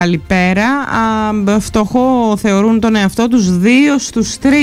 άλλη πέρα. Φτωχό θεωρούν τον εαυτό τους 2 στους 3.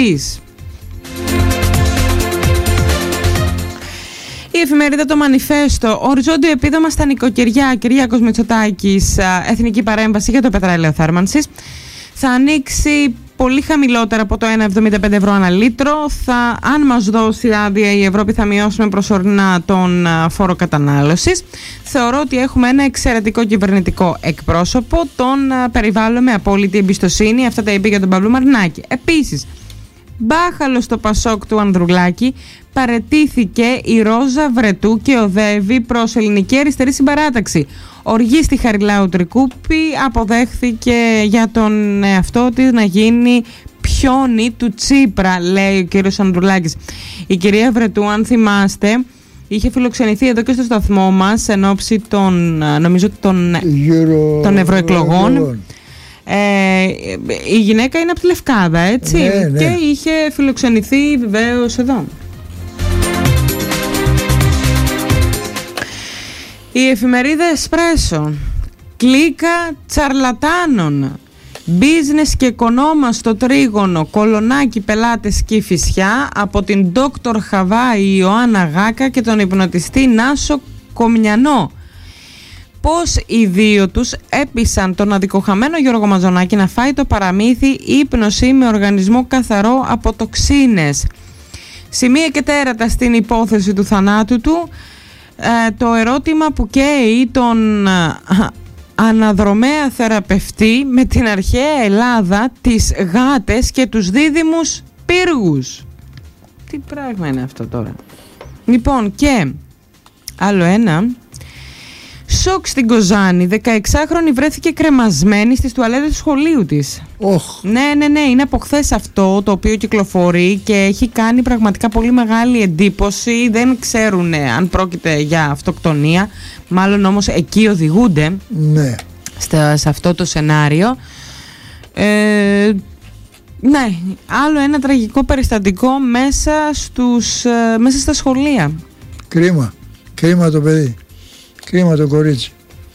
Η εφημερίδα Το Μανιφέστο. Οριζόντιο επίδομα στα νοικοκυριά. Κυριάκος Μητσοτάκης. Εθνική παρέμβαση για το πετρέλαιο θέρμανσης. Θα ανοίξει πολύ χαμηλότερα από το 1,75 ευρώ ανά λίτρο. Αν μας δώσει άδεια η Ευρώπη, θα μειώσουμε προσωρινά τον φόρο κατανάλωσης. Θεωρώ ότι έχουμε ένα εξαιρετικό κυβερνητικό εκπρόσωπο. Τον περιβάλλω με απόλυτη εμπιστοσύνη. Αυτά τα είπε για τον Παύλο Μαρινάκη. Επίσης, μπάχαλο στο Πασόκ του Ανδρουλάκη, παραιτήθηκε η Ρόζα Βρετού και οδεύει προς ελληνική αριστερή συμπαράταξη. Οργή στη Χαριλάου Τρικούπη, αποδέχθηκε για τον εαυτό της να γίνει πιόνι του Τσίπρα, λέει ο κύριος Ανδρουλάκης. Η κυρία Βρετού, αν θυμάστε, είχε φιλοξενηθεί εδώ και στο σταθμό μας εν ώψη των ευρωεκλογών. Η γυναίκα είναι από τη Λευκάδα, έτσι, ναι. Και είχε φιλοξενηθεί βεβαίως εδώ. Η εφημερίδα Εσπρέσο. Κλίκα τσαρλατάνων. Business και κονόμα στο Τρίγωνο, Κολονάκι, πελάτες Κηφισιά, από την Dr. Χαβάη Ιωάννα Γάκα και τον υπνοτιστή Νάσο Κομιανό. Πώς οι δύο τους έπεισαν τον αδικοχαμένο Γιώργο Μαζονάκη να φάει το παραμύθι ύπνωση με οργανισμό καθαρό από τοξίνες. Σημεία και τέρατα στην υπόθεση του θανάτου του. Το ερώτημα που καίει τον αναδρομέα θεραπευτή με την αρχαία Ελλάδα, τις γάτες και τους δίδυμους πύργους. Τι πράγμα είναι αυτό τώρα? Λοιπόν, και άλλο ένα. Σοκ στην Κοζάνη. 16χρονη βρέθηκε κρεμασμένη στις τουαλέτες του σχολείου της. Ναι, είναι από χθες αυτό το οποίο κυκλοφορεί και έχει κάνει πραγματικά πολύ μεγάλη εντύπωση. Δεν ξέρουν αν πρόκειται για αυτοκτονία, μάλλον όμως εκεί οδηγούνται, ναι, σε αυτό το σενάριο. Ναι, άλλο ένα τραγικό περιστατικό μέσα στα σχολεία. Κρίμα το παιδί. Κρίμα το κορίτσι.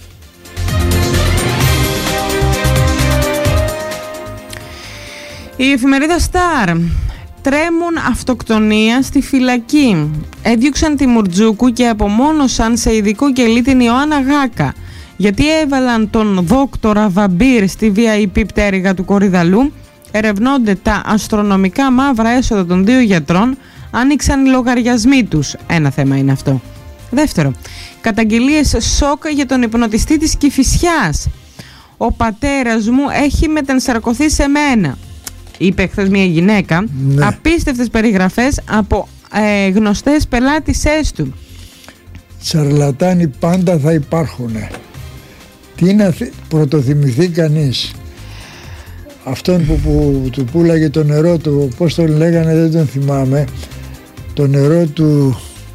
Η εφημερίδα Star. Τρέμουν αυτοκτονία στη φυλακή. Έδιωξαν τη Μουρτζούκου και απομόνωσαν σε ειδικό κελί την Ιωάννα Γάκα. Γιατί έβαλαν τον δόκτορα Βαμπύρ στη VIP πτέρυγα του Κορυδαλού. Ερευνώνται τα αστρονομικά μαύρα έσοδα των 2 γιατρών. Άνοιξαν οι λογαριασμοί τους. Ένα θέμα είναι αυτό. Δεύτερο, καταγγελίες σοκ για τον υπνοτιστή της Κηφισιάς. Ο πατέρας μου έχει μετενσαρκωθεί σε μένα, είπε χθες μια γυναίκα. Ναι. Απίστευτες περιγραφές από γνωστές πελάτησές του. Τσαρλατάνοι πάντα θα υπάρχουν. Τι να πρωτοθυμηθεί κανείς? Αυτόν που του πουλάγε το νερό του, πώς τον λέγανε, δεν τον θυμάμαι, το νερό του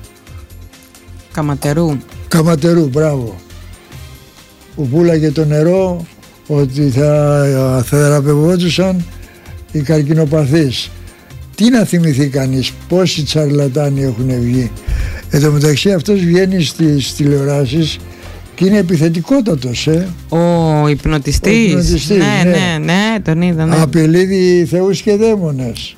Καματερού, μπράβο. Που πουλάγε το νερό, ότι θα θεραπευόντουσαν οι καρκινοπαθείς. Τι να θυμηθεί κανείς, πόσοι τσαρλατάνοι έχουν βγει. Εν τω μεταξύ αυτός βγαίνει στις τηλεοράσεις και είναι επιθετικότατος. Ο υπνοτιστής. Ναι, τον είδα. Ναι. Απειλεί θεούς και δαίμονες.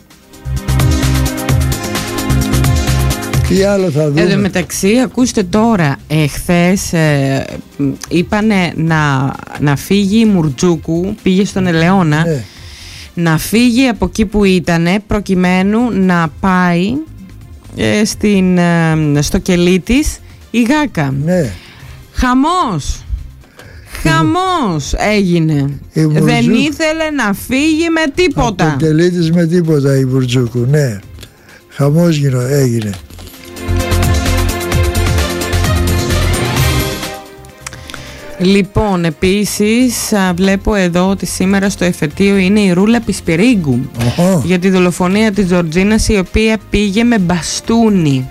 Τι άλλο θα δούμε? Εν τω μεταξύ, ακούστε τώρα, χθες είπανε να φύγει η Μουρτζούκου, πήγε στον Ελαιώνα, ναι, να φύγει από εκεί που ήτανε προκειμένου να πάει στο κελί της η Γάκα. Ναι. Χαμός έγινε. Δεν ήθελε να φύγει με τίποτα. Από το κελί της με τίποτα η Μουρτζούκου, ναι. Χαμός έγινε. Λοιπόν, επίσης βλέπω εδώ ότι σήμερα στο εφετείο είναι η Ρούλα Πισπυρίγκου για τη δολοφονία της Τζορτζίνας, η οποία πήγε με μπαστούνι.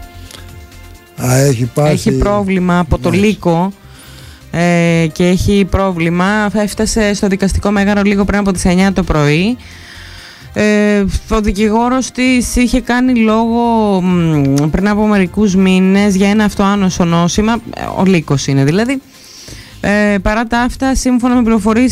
Έχει πρόβλημα από το Λύκο και έχει πρόβλημα. Έφτασε στο δικαστικό μέγαρο λίγο πριν από τις 9 το πρωί. Ο δικηγόρος της είχε κάνει λόγο πριν από μερικούς μήνες για ένα αυτοάνωσο νόσημα. Ο Λύκος είναι δηλαδή. Παρά τα αυτά, σύμφωνα με πληροφορίες